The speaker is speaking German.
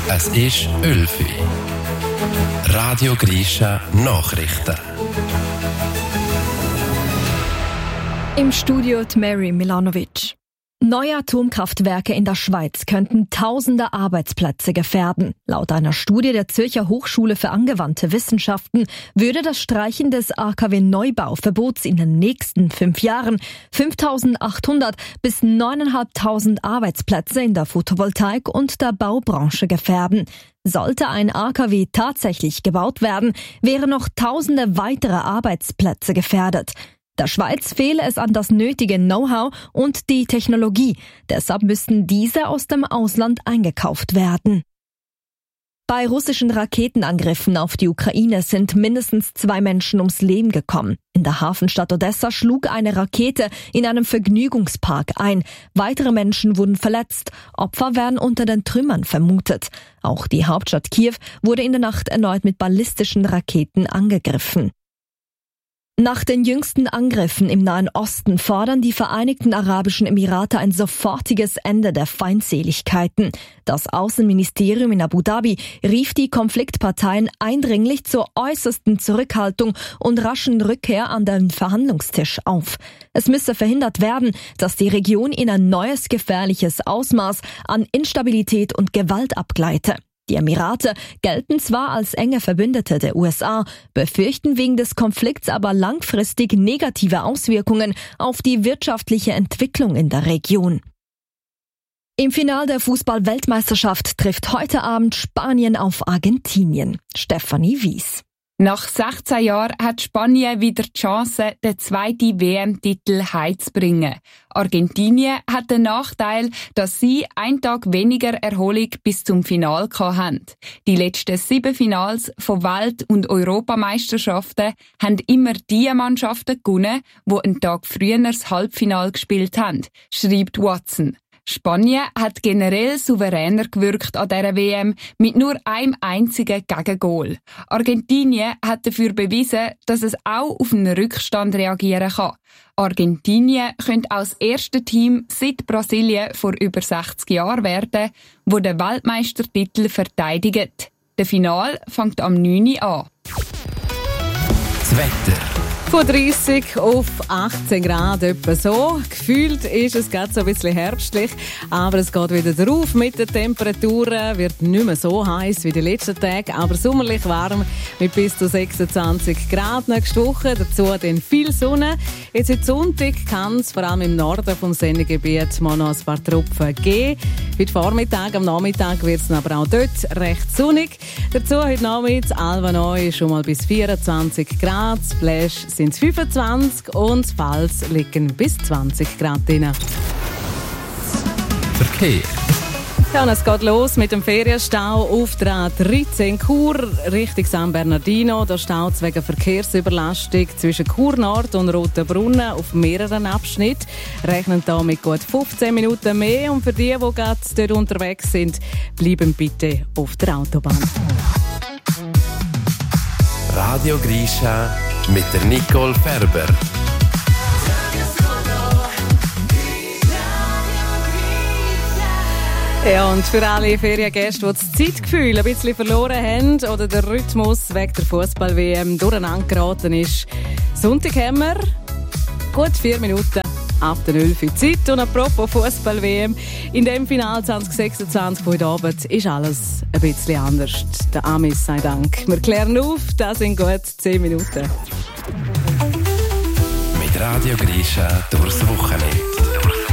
Es ist 11 Uhr. Radio Grisha Nachrichten. Im Studio Mary Milanovic. Neue Atomkraftwerke in der Schweiz könnten tausende Arbeitsplätze gefährden. Laut einer Studie der Zürcher Hochschule für angewandte Wissenschaften würde das Streichen des AKW-Neubauverbots in den nächsten 5 Jahren 5.800 bis 9.500 Arbeitsplätze in der Photovoltaik- und der Baubranche gefährden. Sollte ein AKW tatsächlich gebaut werden, wären noch tausende weitere Arbeitsplätze gefährdet. Der Schweiz fehle es an das nötige Know-how und die Technologie. Deshalb müssten diese aus dem Ausland eingekauft werden. Bei russischen Raketenangriffen auf die Ukraine sind mindestens 2 Menschen ums Leben gekommen. In der Hafenstadt Odessa schlug eine Rakete in einem Vergnügungspark ein. Weitere Menschen wurden verletzt. Opfer werden unter den Trümmern vermutet. Auch die Hauptstadt Kiew wurde in der Nacht erneut mit ballistischen Raketen angegriffen. Nach den jüngsten Angriffen im Nahen Osten fordern die Vereinigten Arabischen Emirate ein sofortiges Ende der Feindseligkeiten. Das Außenministerium in Abu Dhabi rief die Konfliktparteien eindringlich zur äußersten Zurückhaltung und raschen Rückkehr an den Verhandlungstisch auf. Es müsse verhindert werden, dass die Region in ein neues gefährliches Ausmaß an Instabilität und Gewalt abgleite. Die Emirate gelten zwar als enge Verbündete der USA, befürchten wegen des Konflikts aber langfristig negative Auswirkungen auf die wirtschaftliche Entwicklung in der Region. Im Finale der Fußball-Weltmeisterschaft trifft heute Abend Spanien auf Argentinien. Stefanie Wies. Nach 16 Jahren hat Spanien wieder die Chance, den zweiten WM-Titel heimzubringen. Argentinien hat den Nachteil, dass sie einen Tag weniger Erholung bis zum Finale hatten. Die letzten 7 Finals von Welt- und Europameisterschaften haben immer die Mannschaften gewonnen, die einen Tag früher das Halbfinale gespielt haben, schreibt Watson. Spanien hat generell souveräner gewirkt an dieser WM mit nur einem einzigen Gegengol. Argentinien hat dafür bewiesen, dass es auch auf einen Rückstand reagieren kann. Argentinien könnte als erstes Team seit Brasilien vor über 60 Jahren werden, wo den Weltmeistertitel verteidigt. Der Finale fängt am 9. Uhr an. Das Wetter. Von 30 auf 18 Grad etwa so. Gefühlt ist es gerade so ein bisschen herbstlich, aber es geht wieder drauf mit den Temperaturen. Wird nicht mehr so heiß wie die letzten Tage, aber sommerlich warm mit bis zu 26 Grad nächste Woche. Dazu dann viel Sonne. Jetzt heute Sonntag kann es vor allem im Norden vom Sendegebiet mal noch ein paar Tropfen geben. Heute Vormittag, am Nachmittag wird es aber auch dort recht sonnig. Dazu heute Nachmittag Alva Neu schon mal bis 24 Grad. Splash sind es 25 und Pfalz liegen bis 20 Grad drin. Verkehr. Ja, und es geht los mit dem Ferienstau auf der A13 Chur Richtung San Bernardino. Da staut es wegen Verkehrsüberlastung zwischen Chur Nord und Rotenbrunnen auf mehreren Abschnitten. Rechnen da mit gut 15 Minuten mehr. Und für die gerade dort unterwegs sind, bleiben bitte auf der Autobahn. Radio Grisha mit der Nicole Ferber. Ja, und für alle Feriengäste, die das Zeitgefühl ein bisschen verloren haben oder der Rhythmus wegen der Fußball-WM durcheinander geraten ist, Sonntag haben wir gut 4 Minuten ab der 11 Uhr Zeit. Und apropos Fußball-WM, in dem Finale 2026 heute Abend ist alles ein bisschen anders. Der Amis sei Dank. Wir klären auf, das sind gut 10 Minuten. Mit Radio Grisha durchs Wochenende.